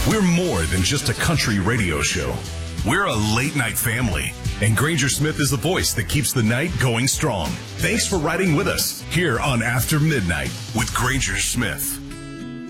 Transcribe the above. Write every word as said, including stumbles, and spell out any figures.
We're more than just a country radio show. We're a late-night family, and Granger Smith is the voice that keeps the night going strong. Thanks for riding with us here on After Midnight with Granger Smith.